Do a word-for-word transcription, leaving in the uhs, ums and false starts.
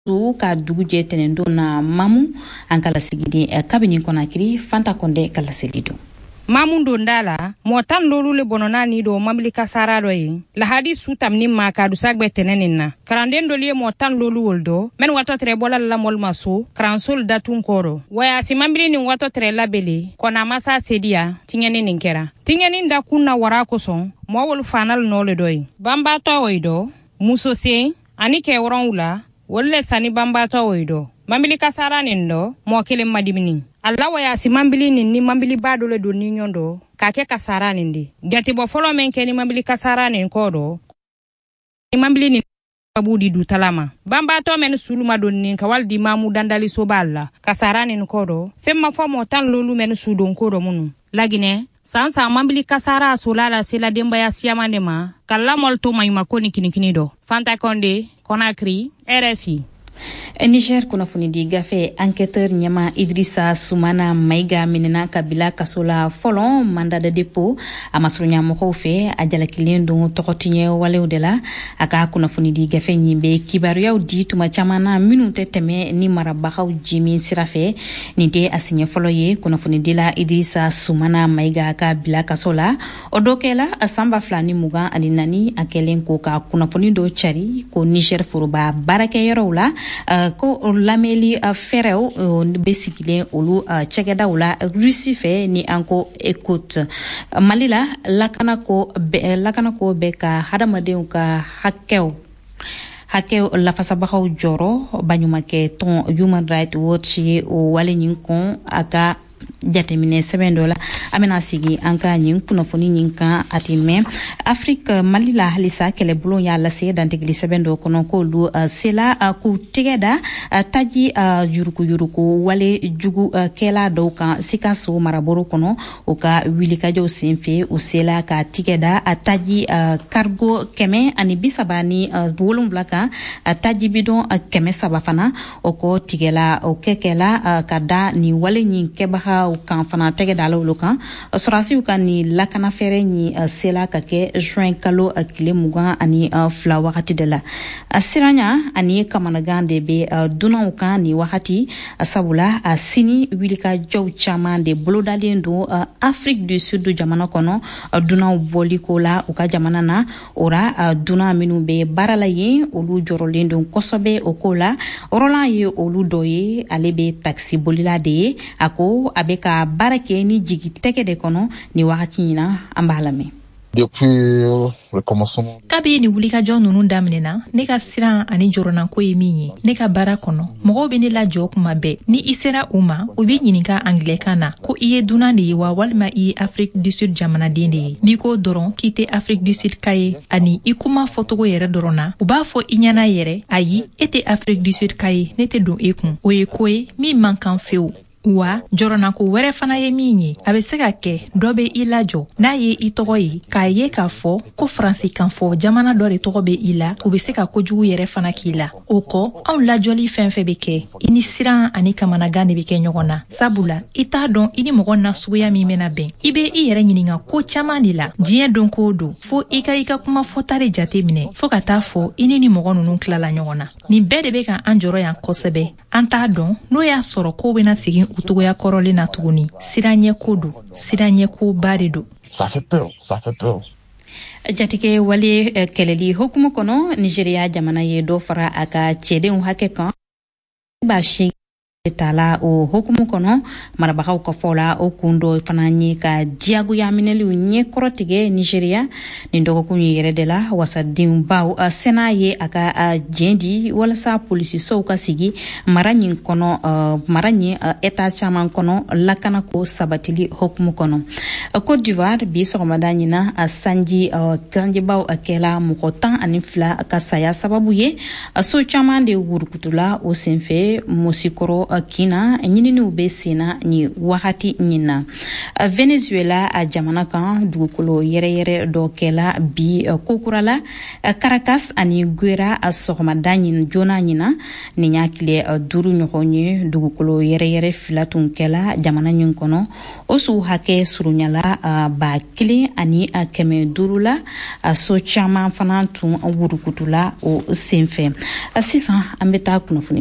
su ka dugu je tenendo na mamu an kala sigidi kabini konakiri fanta konde kala selido mamu ndala motan lolu le bonona ni do mamli kasara do yi la hadi su tamni ma ka du sagbe tenenina kranden do liye motan lolu woldo men wato tre bola la mol maso kransol datun koro waya si mamli ni wato tre labeli kona masa sedia tingeni ninkera tingeni nda kunna wara ko son mo wol fanal no le doyi bamba to woido muso se ani ke woronula wolle sani bamba to woido mamili kasara nindo mo kele madimini alla waya si mambili ni ni mambili bado le do ni nyondo kake kasara nindi jati bo folo men ke ni mambili kasara nin kodo ni mambili ni babudi du talama bamba to men suluma don nin ka waldi mamu dandali so balla kasara nin kodo femma fo mo tan lolu men sudon kodo munu lagine sansa mambili kasara solala sela demba ya siamande ma kala molto may makoni kinikini do fanta konde Conakry R F I. Niger kuna funidi gafe enquêteur nyama Idrissa Soumana Maiga minena kabila kasola folon mandat de dépôt amasrunya mokofe ajala kilendo tokotinye wale udela aka kuna funidi gafe nyimbe kibaru di tuma chamana minute teme ni marabakaw jimi sirafe nite asinye foloye kuna funidi la Idrissa Soumana Maiga kabila kasola odokela asamba flani muga alinani akelenko ka kuna funido chari ko Niger furuba barake yorola Uh, ko lameli uh, ferew uh, besikile olu uh, chegeda ula Russie fe ni anko écoute uh, malila lakana ko be, lakana ko beka hadamade ka hakkew hakkew la fasabaxaw joro banyuma ke ton Human Rights Watch o wale nyinkon aka jatemine sebendola amena sigi anka nyin kuna foni nyinka atime Afrique malila halisa kele bulo ya lase dantegli sebendo kono ko lu uh, sela uh, ku tigeda uh, taji uh, juruku juruku wale jugu uh, kela doka sikaso maraboro kono oka wilika jo senfe o sela ka tigeda uh, taji uh, cargo keme ani bisabani uh, wolum blaka uh, taji bidon uh, keme sabafana oko tigela o kekela uh, kada ni wale nyin kebaha kan fana tege dalo lokan sorasi ukan ni lakana fere ni uh, sela kake juin kalo akile mugan ani uh, fla wakati de la uh, siranya ani kamanagande be uh, duna ukan ni wakati uh, sabula uh, sini wilika jow chaman de blodalendo uh, Afrique du Sud du jamana kono uh, duna boliko la uka jamana na ora uh, duna minu be barala ye olu jorolendo kosobe okola orola ye olu doye alebe taxi bolila de ako abe ka barake ni jigi teke de kono ni wakati nyina ambalame depuis le commencement kabi ni wulika jɔ nunu daminɛna ne ka siran ani jɔrɔna ko ye min ye ne ka baara kɔnɔ mɔgɔw be ne la jɔ kuma bɛɛ ni i sera u ma u b'i ɲininka anglɛkan na ko i ye dunan de ye wa walima i ye Afrique du Sud jamanaden de ye n'i ko dɔrɔn k'i tɛ Afrique du Sud ka ye ani i kuma fɔtogo yɛrɛ dɔrɔn na u b'a fɔ i ɲɛna yɛrɛ ayi e tɛ Afrique du Sud ka ye ne tɛ don e kun o ye ko ye min man kan fewu wa jɔrɔnako wɛrɛ fana ye min ye a bɛ se ka kɛ dɔ bɛ i lajɔ n'a ye i tɔgɔ ye k'a ye k'a fɔ ko faransi kan fɔ jamana dɔ de tɔgɔ bɛ i la u bɛ se ka kojugu yɛrɛ fana k'i la o kɔ anw lajɔli fɛn fɛn bɛ kɛ i ni siran ani kamanagan de bɛ kɛ ɲɔgɔn na sabula i t'a dɔn i ni mɔgɔ nasuguya min bɛna bɛn i bɛ i yɛrɛ ɲininka ko caman de la diɲɛ don ko don fo i ka i ka kuma fɔta de jate minɛ fo ka taa fɔ i ni ni mɔgɔ ninnu tilala ɲɔgɔn na nin bɛɛ de bɛ ka an jɔrɔ yan kosɛbɛ an t'a dɔn n'o y'a sɔrɔ ko bɛna segin u togoya kɔrɔlen na tuguni siranye ko do siranye ko ba de do ça fait peur ça fait peur jatike wale uh, keleli hukumu kono Nigeria jamana ye do fara aka chedenw hake kan bashi tala o hukumu kono marabakaw ka fola o kundo fananye ka diagu ya mineli nye korotige Nigeria ni ndogo kunyu yere de la wasa dimbaw uh, sena ye aka uh, jendi wala sa polisi so ka sigi maranyi kono uh, maranyi uh, eta chaman kono lakana ko sabatili hukumu kono uh, Côte d'Ivoire bi so madani na uh, sanji uh, kanji baw akela mukotan anifla ka saya sababu ye uh, so chaman de wurukutula o senfe musikoro kina ɲininiw be senna ni wagati ɲin na. Venezuela a jamana kan dugukolo yɛrɛyɛrɛ dɔ kɛla bi kokura la Caracas ani Guera a sɔgɔmada ɲin joona ɲina nin y'a kile duuru ɲɔgɔn ye dugukolo yɛrɛyɛrɛ fila tun kɛla jamana ɲin kɔnɔ o su hakɛ surunyala ba kelen ani kɛmɛ duuru la a so caman fana tun wurukutula o senfɛ. Sisan an bɛ taa kunnafoni